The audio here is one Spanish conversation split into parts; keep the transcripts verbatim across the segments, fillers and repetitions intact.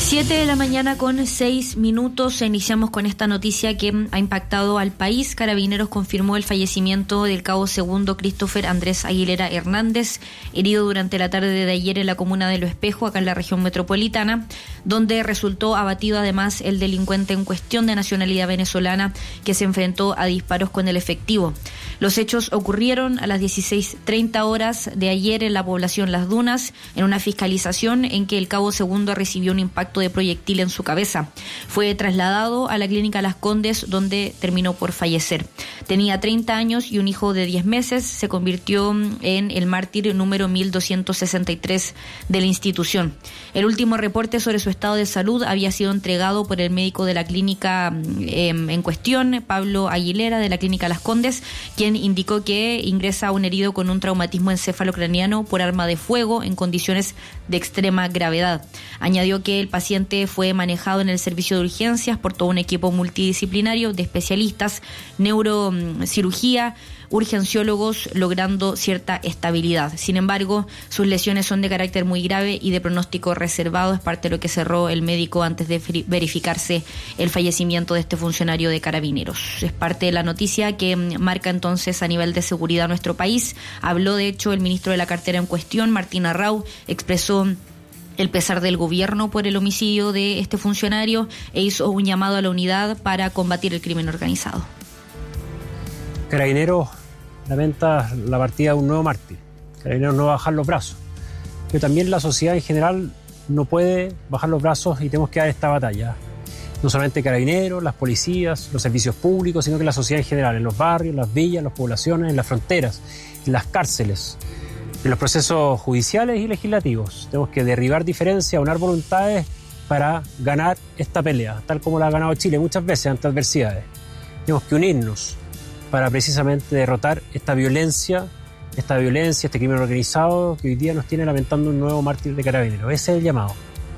Siete de la mañana con seis minutos. Iniciamos con esta noticia que ha impactado al país. Carabineros confirmó el fallecimiento del cabo segundo Christopher Andrés Aguilera Hernández, herido durante la tarde de ayer en la comuna de Lo Espejo, acá en la región metropolitana, donde resultó abatido además el delincuente en cuestión, de nacionalidad venezolana, que se enfrentó a disparos con el efectivo. Los hechos ocurrieron a las dieciséis treinta horas de ayer en la población Las Dunas, en una fiscalización en que el cabo segundo recibió un impacto de proyectil en su cabeza. Fue trasladado a la clínica Las Condes, donde terminó por fallecer. Tenía treinta años y un hijo de diez meses. Se convirtió en el mártir número mil doscientos sesenta y tres de la institución. El último reporte sobre su estado de salud había sido entregado por el médico de la clínica eh, en cuestión, Pablo Aguilera, de la clínica Las Condes, quien indicó que ingresa a un herido con un traumatismo encefalocraniano por arma de fuego en condiciones de extrema gravedad. Añadió que el paciente fue manejado en el servicio de urgencias por todo un equipo multidisciplinario de especialistas, neurocirugía, urgenciólogos, logrando cierta estabilidad. Sin embargo, sus lesiones son de carácter muy grave y de pronóstico reservado. Es parte de lo que cerró el médico antes de verificarse el fallecimiento de este funcionario de Carabineros. Es parte de la noticia que marca entonces a nivel de seguridad nuestro país. Habló, de hecho, el ministro de la cartera en cuestión, Martín Arrau, expresó el pesar del gobierno por el homicidio de este funcionario e hizo un llamado a la unidad para combatir el crimen organizado. Carabineros lamenta la partida de un nuevo mártir. Carabineros no va a bajar los brazos. Pero también la sociedad en general no puede bajar los brazos y tenemos que dar esta batalla. No solamente Carabineros, las policías, los servicios públicos, sino que la sociedad en general, en los barrios, las villas, en las poblaciones, en las fronteras, en las cárceles, en los procesos judiciales y legislativos. Tenemos que derribar diferencias, unar voluntades para ganar esta pelea, tal como la ha ganado Chile muchas veces ante adversidades. Tenemos que unirnos para precisamente derrotar esta violencia, esta violencia, este crimen organizado que hoy día nos tiene lamentando un nuevo mártir de Carabineros. Ese es el llamado.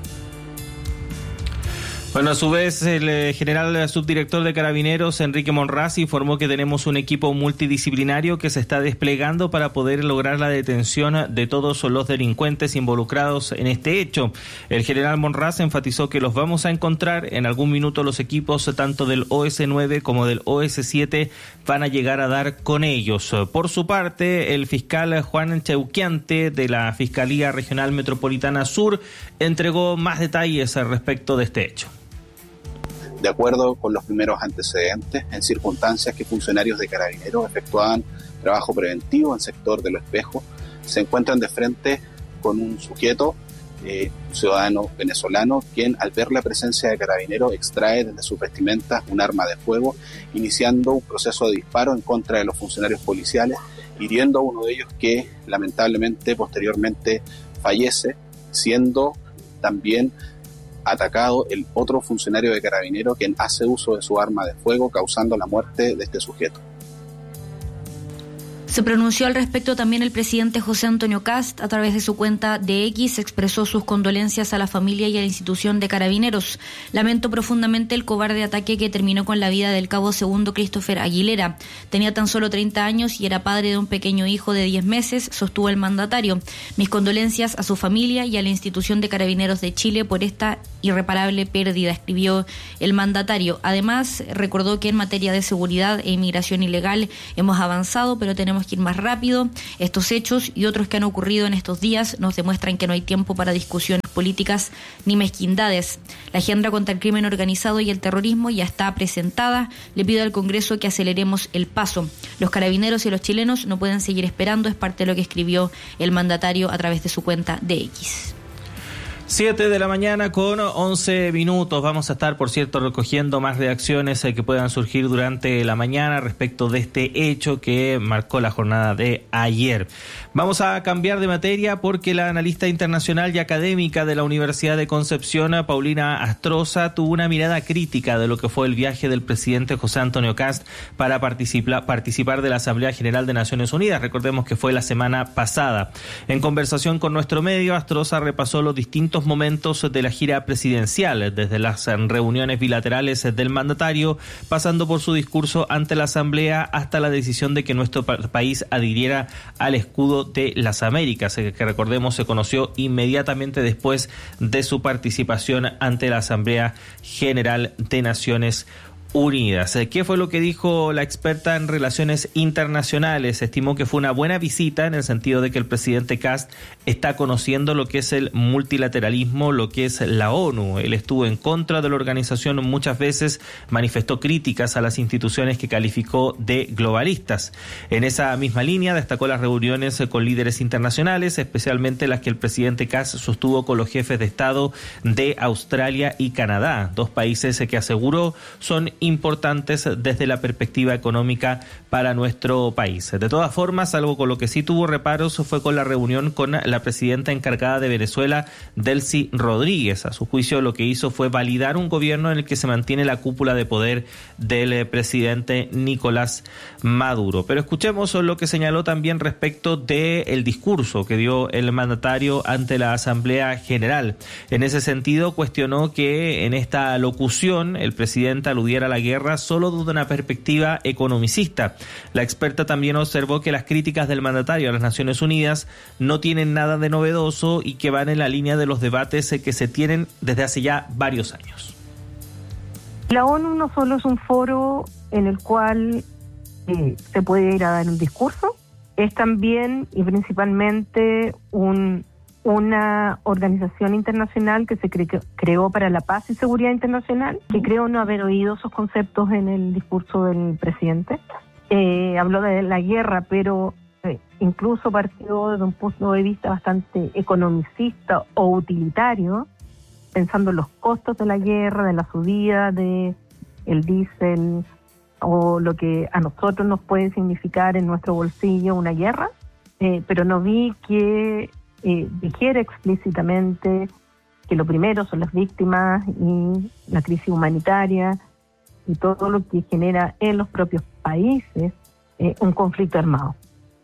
Bueno, a su vez, el general subdirector de Carabineros, Enrique Monraz, informó que tenemos un equipo multidisciplinario que se está desplegando para poder lograr la detención de todos los delincuentes involucrados en este hecho. El general Monraz enfatizó que los vamos a encontrar. En algún minuto los equipos tanto del O S nueve como del O S siete van a llegar a dar con ellos. Por su parte, el fiscal Juan Cheuquiante de la Fiscalía Regional Metropolitana Sur entregó más detalles al respecto de este hecho. De acuerdo con los primeros antecedentes, en circunstancias que funcionarios de Carabineros efectuaban trabajo preventivo en el sector de Lo Espejo, se encuentran de frente con un sujeto, eh, un ciudadano venezolano, quien al ver la presencia de Carabineros extrae desde sus vestimentas un arma de fuego, iniciando un proceso de disparo en contra de los funcionarios policiales, hiriendo a uno de ellos que lamentablemente posteriormente fallece, siendo también atacado el otro funcionario de Carabineros, quien hace uso de su arma de fuego, causando la muerte de este sujeto. Se pronunció al respecto también el presidente José Antonio Kast. A través de su cuenta de X expresó sus condolencias a la familia y a la institución de Carabineros. Lamento profundamente el cobarde ataque que terminó con la vida del cabo segundo Christopher Aguilera. Tenía tan solo treinta años y era padre de un pequeño hijo de diez meses, sostuvo el mandatario. Mis condolencias a su familia y a la institución de Carabineros de Chile por esta irreparable pérdida, escribió el mandatario. Además, recordó que en materia de seguridad e inmigración ilegal hemos avanzado, pero tenemos que ir más rápido. Estos hechos y otros que han ocurrido en estos días nos demuestran que no hay tiempo para discusiones políticas ni mezquindades. La agenda contra el crimen organizado y el terrorismo ya está presentada. Le pido al Congreso que aceleremos el paso. Los carabineros y los chilenos no pueden seguir esperando, es parte de lo que escribió el mandatario a través de su cuenta de X. Siete de la mañana con once minutos. Vamos a estar, por cierto, recogiendo más reacciones eh, que puedan surgir durante la mañana respecto de este hecho que marcó la jornada de ayer. Vamos a cambiar de materia porque la analista internacional y académica de la Universidad de Concepción, Paulina Astroza, tuvo una mirada crítica de lo que fue el viaje del presidente José Antonio Kast para participar, participar de la Asamblea General de Naciones Unidas. Recordemos que fue la semana pasada. En conversación con nuestro medio, Astroza repasó los distintos estos momentos de la gira presidencial, desde las reuniones bilaterales del mandatario, pasando por su discurso ante la Asamblea hasta la decisión de que nuestro país adhiriera al escudo de las Américas, que recordemos se conoció inmediatamente después de su participación ante la Asamblea General de Naciones Unidas. ¿Qué fue lo que dijo la experta en relaciones internacionales? Estimó que fue una buena visita en el sentido de que el presidente Kast está conociendo lo que es el multilateralismo, lo que es la ONU. Él estuvo en contra de la organización muchas veces, manifestó críticas a las instituciones que calificó de globalistas. En esa misma línea destacó las reuniones con líderes internacionales, especialmente las que el presidente Kast sostuvo con los jefes de Estado de Australia y Canadá, dos países que aseguró son importantes desde la perspectiva económica para nuestro país. De todas formas, algo con lo que sí tuvo reparos fue con la reunión con la presidenta encargada de Venezuela, Delcy Rodríguez. A su juicio, lo que hizo fue validar un gobierno en el que se mantiene la cúpula de poder del presidente Nicolás Maduro. Pero escuchemos lo que señaló también respecto del discurso que dio el mandatario ante la Asamblea General. En ese sentido, cuestionó que en esta locución el presidente aludiera a la guerra solo desde una perspectiva economicista. La experta también observó que las críticas del mandatario a las Naciones Unidas no tienen nada de novedoso y que van en la línea de los debates que se tienen desde hace ya varios años. La ONU no solo es un foro en el cual eh, se puede ir a dar un discurso, es también y principalmente un una organización internacional que se cre- creó para la paz y seguridad internacional, que creo no haber oído esos conceptos en el discurso del presidente. Eh, habló de la guerra, pero eh, incluso partió desde un punto de vista bastante economicista o utilitario, pensando en los costos de la guerra, de la subida de el diésel o lo que a nosotros nos puede significar en nuestro bolsillo una guerra, eh, pero no vi que Eh, dijera explícitamente que lo primero son las víctimas y la crisis humanitaria y todo lo que genera en los propios países eh, un conflicto armado.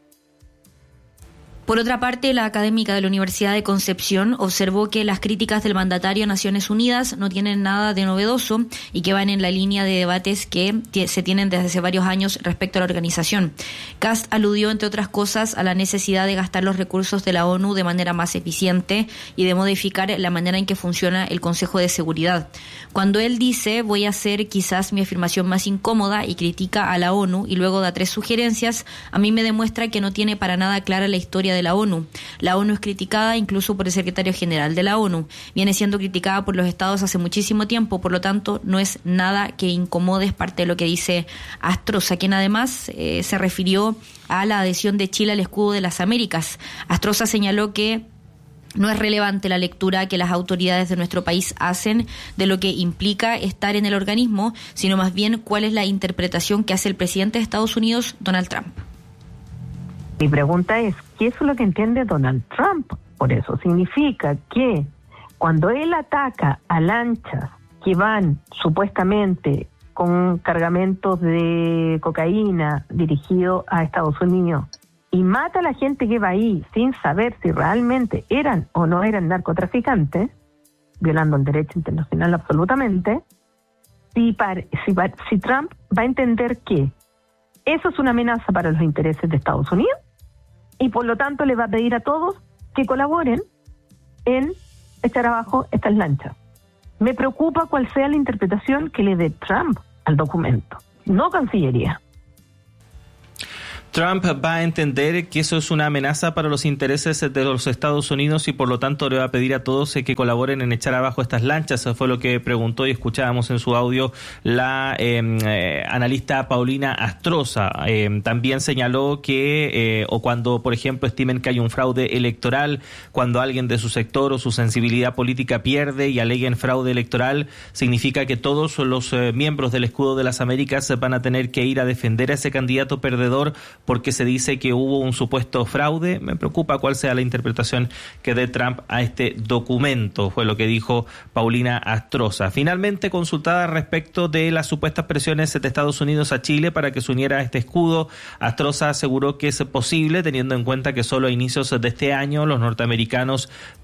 Por otra parte, la académica de la Universidad de Concepción observó que las críticas del mandatario a Naciones Unidas no tienen nada de novedoso y que van en la línea de debates que se tienen desde hace varios años respecto a la organización. Kast aludió, entre otras cosas, a la necesidad de gastar los recursos de la ONU de manera más eficiente y de modificar la manera en que funciona el Consejo de Seguridad. Cuando él dice, voy a hacer quizás mi afirmación más incómoda y critica a la ONU y luego da tres sugerencias, a mí me demuestra que no tiene para nada clara la historia de de la ONU. La ONU es criticada incluso por el secretario general de la ONU. Viene siendo criticada por los estados hace muchísimo tiempo, por lo tanto no es nada que incomode, es parte de lo que dice Astroza, quien además eh, se refirió a la adhesión de Chile al escudo de las Américas. Astroza señaló que no es relevante la lectura que las autoridades de nuestro país hacen de lo que implica estar en el organismo, sino más bien cuál es la interpretación que hace el presidente de Estados Unidos, Donald Trump. Mi pregunta es, ¿qué es lo que entiende Donald Trump por eso? Significa que cuando él ataca a lanchas que van supuestamente con cargamentos de cocaína dirigidos a Estados Unidos y mata a la gente que va ahí sin saber si realmente eran o no eran narcotraficantes, violando el derecho internacional absolutamente, si, par, si, si Trump va a entender que eso es una amenaza para los intereses de Estados Unidos, y por lo tanto le va a pedir a todos que colaboren en echar abajo estas lanchas. Me preocupa cuál sea la interpretación que le dé Trump al documento, no Cancillería. Trump va a entender que eso es una amenaza para los intereses de los Estados Unidos y por lo tanto le va a pedir a todos que colaboren en echar abajo estas lanchas. Eso fue lo que preguntó y escuchábamos en su audio la eh, eh, analista Paulina Astroza. Eh, también señaló que, eh, o cuando, por ejemplo, estimen que hay un fraude electoral, cuando alguien de su sector o su sensibilidad política pierde y aleguen fraude electoral, significa que todos los eh, miembros del Escudo de las Américas van a tener que ir a defender a ese candidato perdedor porque se dice que hubo un supuesto fraude. Me preocupa cuál sea la interpretación que dé Trump a este documento, fue lo que dijo Paulina Astroza. Finalmente, consultada respecto de las supuestas presiones de Estados Unidos a Chile para que se uniera a este escudo, Astroza aseguró que es posible, teniendo en cuenta que solo a inicios de este año los norteamericanos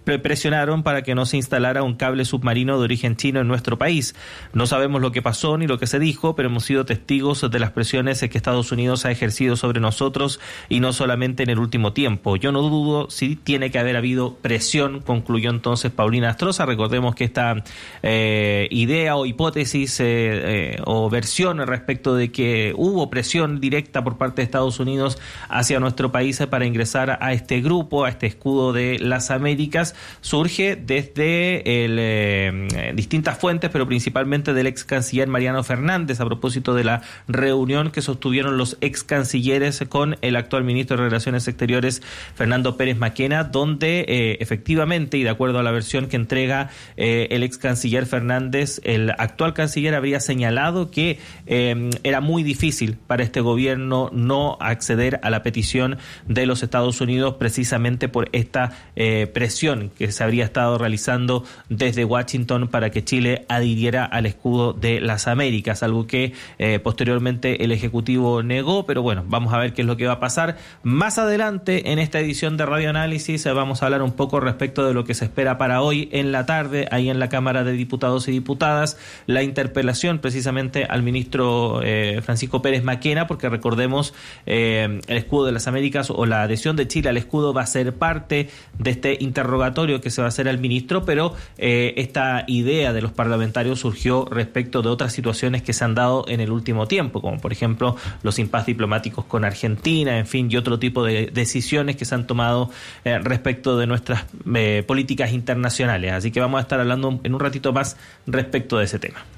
presionaron para que no se instalara un cable submarino de origen chino en nuestro país. No sabemos lo que pasó ni lo que se dijo, pero hemos sido testigos de las presiones que Estados Unidos ha ejercido sobre nosotros y no solamente en el último tiempo. Yo no dudo si tiene que haber habido presión, concluyó entonces Paulina Astroza. Recordemos que esta eh, idea o hipótesis eh, eh, o versión respecto de que hubo presión directa por parte de Estados Unidos hacia nuestro país para ingresar a este grupo, a este escudo de las Américas, surge desde el, eh, distintas fuentes, pero principalmente del ex canciller Mariano Fernández, a propósito de la reunión que sostuvieron los ex cancilleres con el actual ministro de Relaciones Exteriores, Fernando Pérez Maquena, donde eh, efectivamente, y de acuerdo a la versión que entrega eh, el ex canciller Fernández, el actual canciller habría señalado que eh, era muy difícil para este gobierno no acceder a la petición de los Estados Unidos precisamente por esta eh, presión que se habría estado realizando desde Washington para que Chile adhiriera al escudo de las Américas, algo que eh, posteriormente el Ejecutivo negó, pero bueno, vamos a ver qué es lo que va a pasar. Más adelante en esta edición de Radio Análisis eh, vamos a hablar un poco respecto de lo que se espera para hoy en la tarde, ahí en la Cámara de Diputados y Diputadas, la interpelación precisamente al ministro eh, Francisco Pérez Maquena, porque recordemos eh, el escudo de las Américas o la adhesión de Chile al escudo va a ser parte de este interrogatorio que se va a hacer al ministro, pero eh, esta idea de los parlamentarios surgió respecto de otras situaciones que se han dado en el último tiempo, como por ejemplo los impases diplomáticos con Argentina, en fin, y otro tipo de decisiones que se han tomado eh, respecto de nuestras eh, políticas internacionales. Así que vamos a estar hablando en un ratito más respecto de ese tema.